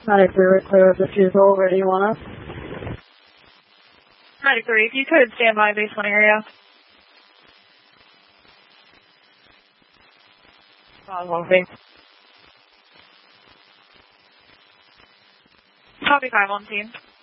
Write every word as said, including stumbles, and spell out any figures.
Medic three, we're clear of the fuel. Where do you want us? Medic three, if you could stand by base one area. Uh, one thing. Copy five on team.